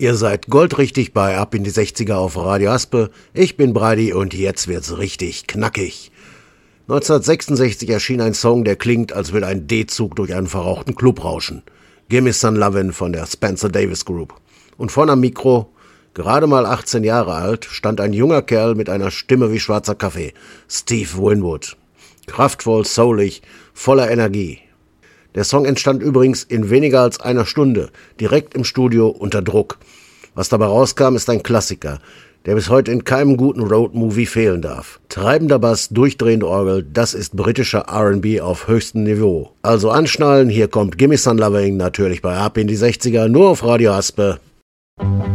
Ihr seid goldrichtig bei Ab in die 60er auf Radio Aspe. Ich bin Brady und jetzt wird's richtig knackig. 1966 erschien ein Song, der klingt, als will ein D-Zug durch einen verrauchten Club rauschen. Gimme Some Lovin' von der Spencer Davis Group. Und vorne am Mikro, gerade mal 18 Jahre alt, stand ein junger Kerl mit einer Stimme wie schwarzer Kaffee. Steve Winwood. Kraftvoll, soulig, voller Energie. Der Song entstand übrigens in weniger als einer Stunde, direkt im Studio unter Druck. Was dabei rauskam, ist ein Klassiker, der bis heute in keinem guten Roadmovie fehlen darf. Treibender Bass, durchdrehende Orgel, das ist britischer R&B auf höchstem Niveau. Also anschnallen, hier kommt Gimme Some Lovin', natürlich bei Ab in die 60er, nur auf Radio Aspe.